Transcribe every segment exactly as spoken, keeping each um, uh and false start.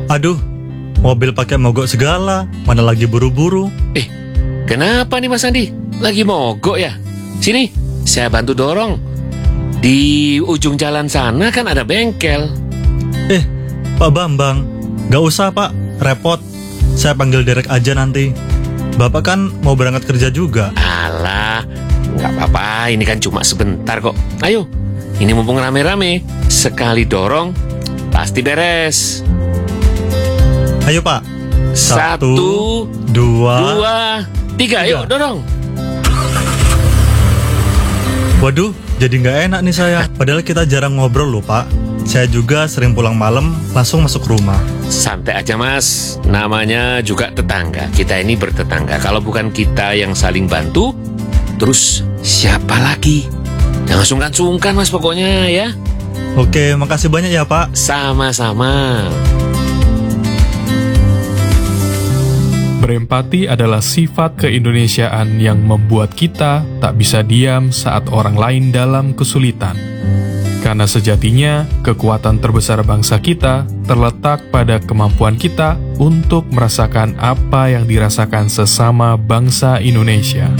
Aduh, mobil pakai mogok segala, mana lagi buru-buru. Eh, kenapa nih Mas Andi? Lagi mogok ya? Sini, saya bantu dorong. Di ujung jalan sana kan ada bengkel. Eh, Pak Bambang, gak usah Pak, repot. Saya panggil Derek aja nanti. Bapak kan mau berangkat kerja juga. Alah, gak apa-apa, ini kan cuma sebentar kok. Ayo, ini mumpung rame-rame, sekali dorong, pasti beres. Ayo Pak. Satu, dua, dua, tiga, ayo dorong. Waduh, jadi nggak enak nih saya. Padahal kita jarang ngobrol loh Pak. Saya juga sering pulang malam langsung masuk rumah. Santai aja Mas, namanya juga tetangga. Kita ini bertetangga. Kalau bukan kita yang saling bantu, terus siapa lagi? Jangan sungkan-sungkan Mas pokoknya ya. Oke, makasih banyak ya Pak. Sama-sama. Berempati adalah sifat keindonesiaan yang membuat kita tak bisa diam saat orang lain dalam kesulitan. Karena sejatinya, kekuatan terbesar bangsa kita terletak pada kemampuan kita untuk merasakan apa yang dirasakan sesama bangsa Indonesia.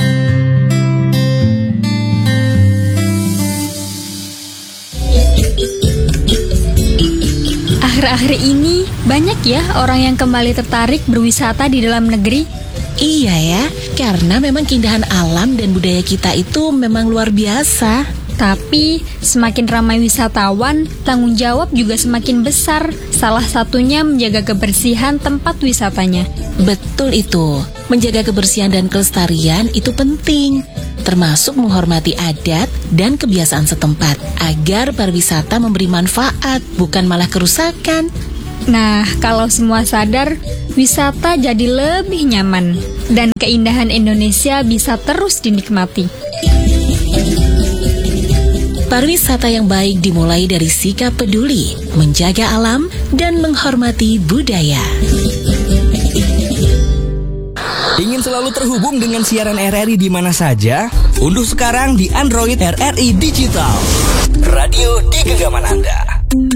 Akhir-akhir ini banyak ya orang yang kembali tertarik berwisata di dalam negeri. Iya ya, karena memang keindahan alam dan budaya kita itu memang luar biasa. Tapi semakin ramai wisatawan, tanggung jawab juga semakin besar. Salah satunya menjaga kebersihan tempat wisatanya. Betul itu, menjaga kebersihan dan kelestarian itu penting, termasuk menghormati adat dan kebiasaan setempat, agar pariwisata memberi manfaat, bukan malah kerusakan. Nah, kalau semua sadar, wisata jadi lebih nyaman, dan keindahan Indonesia bisa terus dinikmati. Pariwisata yang baik dimulai dari sikap peduli, menjaga alam, dan menghormati budaya. Ingin selalu terhubung dengan siaran R R I di mana saja? Unduh sekarang di Android R R I Digital. Radio di genggaman Anda.